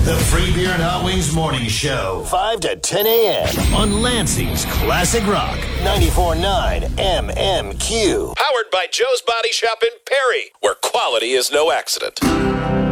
The Free Beer and Hot Wings Morning Show. 5 to 10 a.m. on Lansing's Classic Rock. 94.9 MMQ. Powered by Joe's Body Shop in Perry, where quality is no accident.